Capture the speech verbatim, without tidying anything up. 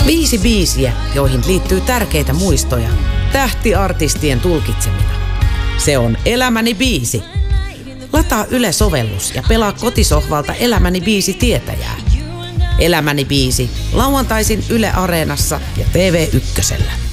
Viisi biisiä, joihin liittyy tärkeitä muistoja, tähtiartistien tulkitsemina. Se on Elämäni biisi. Lataa Yle-sovellus ja pelaa kotisohvalta Elämäni biisi tietäjää. Elämäni biisi lauantaisin Yle Areenassa ja T V Ykkösellä.